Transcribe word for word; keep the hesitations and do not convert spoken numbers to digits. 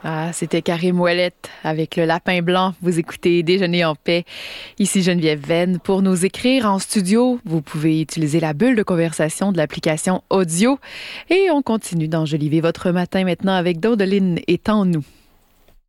Ah, c'était Karim Ouellet avec le lapin blanc. Vous écoutez Déjeuner en paix. Ici Geneviève Venn. Pour nous écrire en studio, vous pouvez utiliser la bulle de conversation de l'application audio. Et on continue d'enjoliver votre matin maintenant avec Daudeline et Tant nous.